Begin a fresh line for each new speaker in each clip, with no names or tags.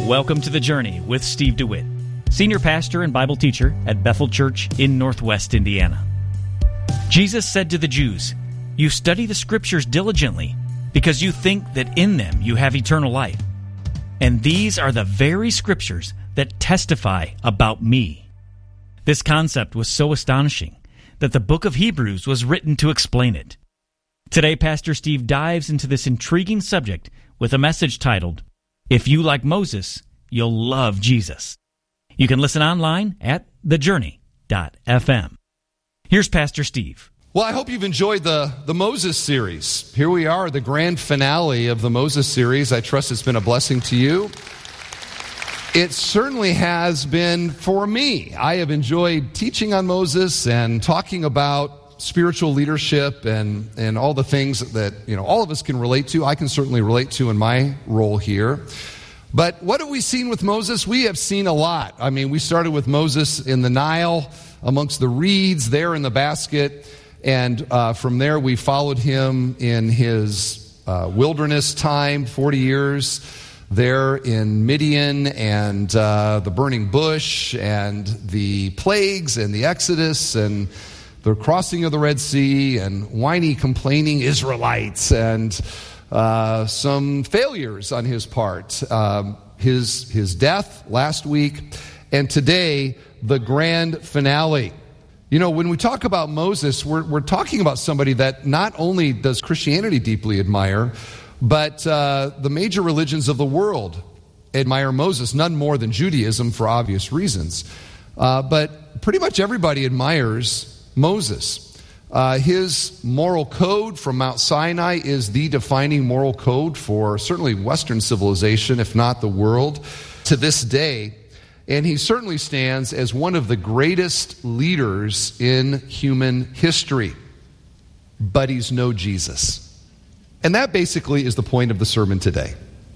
Welcome to The Journey with Steve DeWitt, Senior Pastor and Bible Teacher at Bethel Church in Northwest Indiana. Jesus said to the Jews, "You study the Scriptures diligently because you think that in them you have eternal life. And these are the very Scriptures that testify about me." This concept was so astonishing that the book of Hebrews was written to explain it. Today, Pastor Steve dives into this intriguing subject with a message titled, "If You Like Moses, You'll Love Jesus." You can listen online at thejourney.fm. Here's Pastor Steve.
Well, I hope you've enjoyed the Moses series. Here we are, the grand finale of the Moses series. I trust it's been a blessing to you. It certainly has been for me. I have enjoyed teaching on Moses and talking about spiritual leadership and all the things that all of us can relate to. I can certainly relate to in my role here. But what have we seen with Moses? We have seen a lot. I mean, we started with Moses in the Nile amongst the reeds there in the basket. And from there, we followed him in his wilderness time, 40 years there in Midian, and the burning bush, and the plagues, and the Exodus, and the crossing of the Red Sea, and whiny, complaining Israelites, and some failures on his part. His death last week, and today, the grand finale. When we talk about Moses, we're talking about somebody that not only does Christianity deeply admire, but the major religions of the world admire Moses, none more than Judaism for obvious reasons. But pretty much everybody admires Moses. His moral code from Mount Sinai is the defining moral code for certainly Western civilization, if not the world, to this day. And he certainly stands as one of the greatest leaders in human history. But he's no Jesus. And that basically is the point of the sermon today.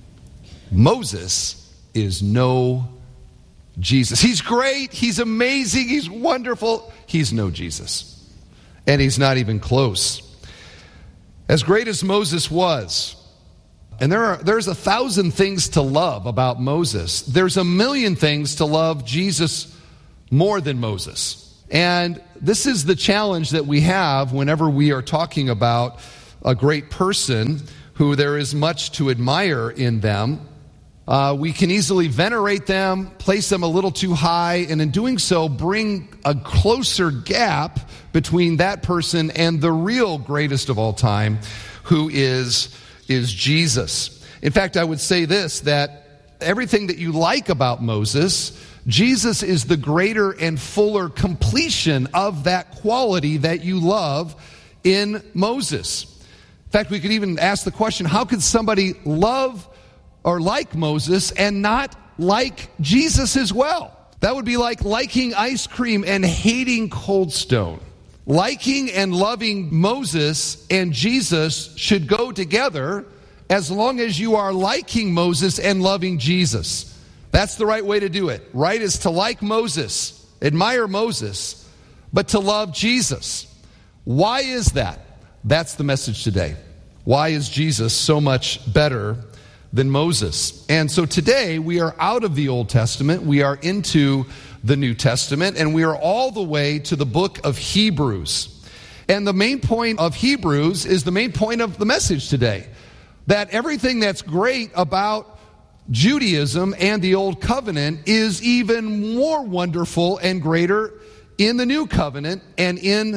Moses is no Jesus. He's great, he's amazing, he's wonderful. He's no Jesus. And he's not even close. As great as Moses was, and there's 1,000 things to love about Moses, there's 1,000,000 things to love Jesus more than Moses. And this is the challenge that we have whenever we are talking about a great person who there is much to admire in them. We can easily venerate them, place them a little too high, and in doing so bring a closer gap between that person and the real greatest of all time, who is Jesus. In fact, I would say this, that everything that you like about Moses, Jesus is the greater and fuller completion of that quality that you love in Moses. In fact, we could even ask the question, how could somebody love or like Moses and not like Jesus as well? That would be like liking ice cream and hating Cold Stone. Liking and loving Moses and Jesus should go together as long as you are liking Moses and loving Jesus. That's the right way to do it. Right is to like Moses, admire Moses, but to love Jesus. Why is that? That's the message today. Why is Jesus so much better than Moses? And so today we are out of the Old Testament, we are into the New Testament, and we are all the way to the book of Hebrews. And the main point of Hebrews is the main point of the message today, that everything that's great about Judaism and the Old Covenant is even more wonderful and greater in the New Covenant and in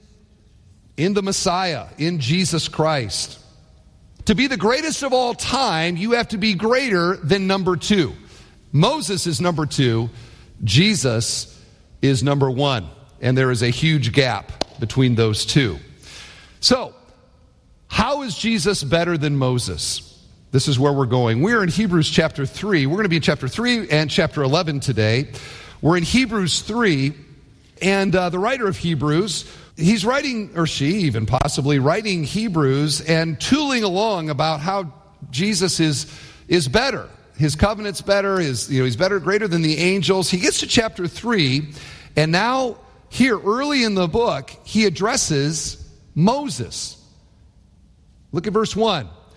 the Messiah, in Jesus Christ. To be the greatest of all time, you have to be greater than number 2. Moses is number 2. Jesus is number 1. And there is a huge gap between those two. So, how is Jesus better than Moses? This is where we're going. We're in Hebrews chapter 3. We're going to be in chapter 3 and chapter 11 today. We're in Hebrews 3, and the writer of Hebrews, he's writing, or she even possibly, writing Hebrews and tooling along about how Jesus is better. His covenant's better, he's better, greater than the angels. He gets to chapter 3, and now here early in the book, he addresses Moses. Look at verse 1.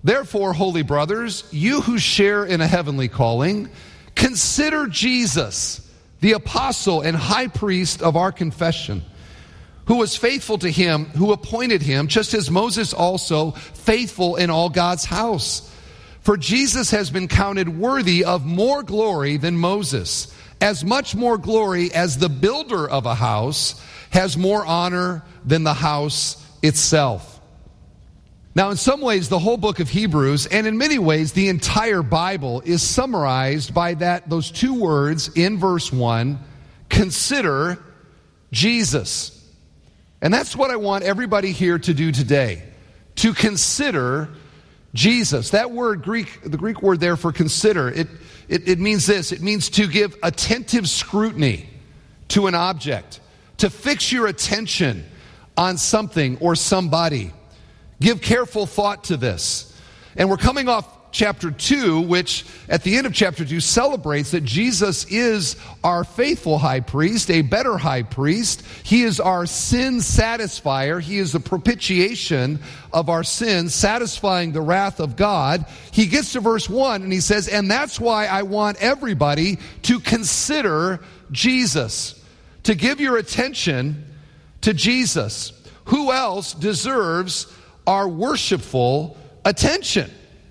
Therefore, holy brothers, you who share in a heavenly calling, consider Jesus, the apostle and high priest of our confession, who was faithful to him who appointed him, just as Moses also faithful in all God's house. For Jesus has been counted worthy of more glory than Moses, as much more glory as the builder of a house has more honor than the house itself. Now, in some ways, the whole book of Hebrews, and in many ways, the entire Bible, is summarized by those two words in verse 1, consider Jesus. And that's what I want everybody here to do today, to consider Jesus. That word, the Greek word there for consider, it means this. It means to give attentive scrutiny to an object, to fix your attention on something or somebody. Give careful thought to this. And we're coming off chapter 2, which at the end of chapter 2 celebrates that Jesus is our faithful high priest, a better high priest. He is our sin satisfier. He is the propitiation of our sins, satisfying the wrath of God. He gets to verse 1 and he says, and that's why I want everybody to consider Jesus, to give your attention to Jesus. Who else deserves our worshipful attention?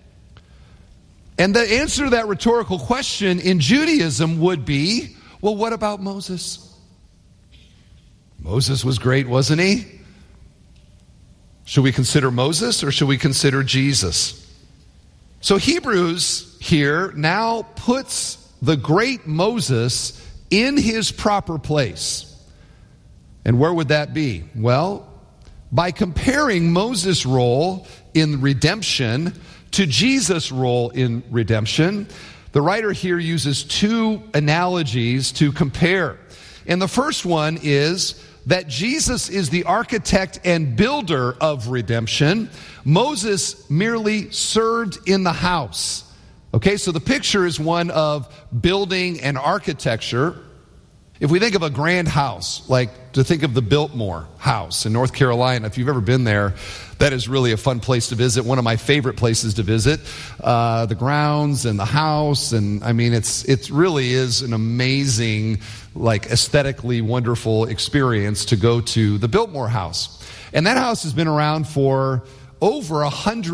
And the answer to that rhetorical question in Judaism would be, well, what about Moses? Moses was great, wasn't he? Should we consider Moses or should we consider Jesus? So Hebrews here now puts the great Moses in his proper place. And where would that be? Well, by comparing Moses' role in redemption to Jesus' role in redemption, the writer here uses two analogies to compare. And the first one is that Jesus is the architect and builder of redemption. Moses merely served in the house. Okay, so the picture is one of building and architecture. If we think of a grand house, like to think of the Biltmore House in North Carolina, if you've ever been there, that is really a fun place to visit. One of my favorite places to visit. The grounds and the house, and I mean, it really is an amazing, aesthetically wonderful experience to go to the Biltmore House. And that house has been around for over 100